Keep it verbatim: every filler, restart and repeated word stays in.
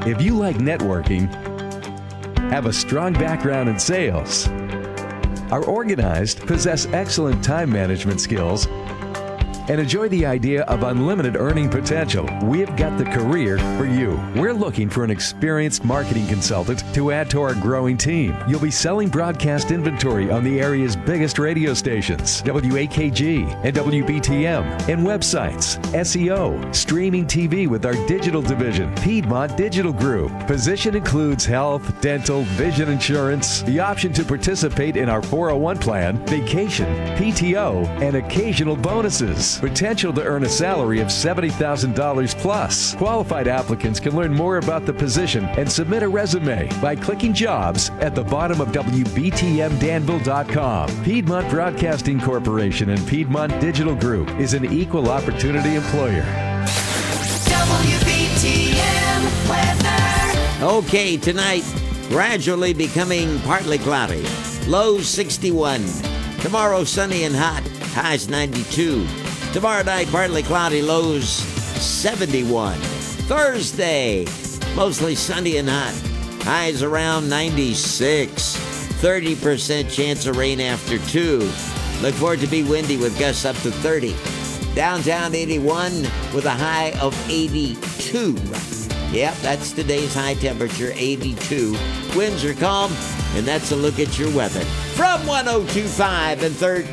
If you like networking, have a strong background in sales, are organized, possess excellent time management skills, and enjoy the idea of unlimited earning potential, we've got the career for you. We're looking for an experienced marketing consultant to add to our growing team. You'll be selling broadcast inventory on the area's biggest radio stations, W A K G and W B T M, and websites, S E O, streaming T V with our digital division, Piedmont Digital Group. Position includes health, dental, vision insurance, the option to participate in our four oh one plan, vacation, P T O, and occasional bonuses. Potential to earn a salary of seventy thousand dollars plus. Qualified applicants can learn more about the position and submit a resume by clicking jobs at the bottom of W B T M Danville dot com. Piedmont Broadcasting Corporation and Piedmont Digital Group is an equal opportunity employer. W B T M weather. Okay, tonight, gradually becoming partly cloudy. Lows sixty-one. Tomorrow, sunny and hot. Highs ninety-two. Tomorrow night, partly cloudy, lows seventy-one. Thursday, mostly sunny and hot. Highs around ninety-six. thirty percent chance of rain after two. Look for it to be windy with gusts up to thirty. Downtown eighty-one with a high of eighty-two. Yep, that's today's high temperature, eighty-two. Winds are calm, and that's a look at your weather. From one oh two point five and thirteen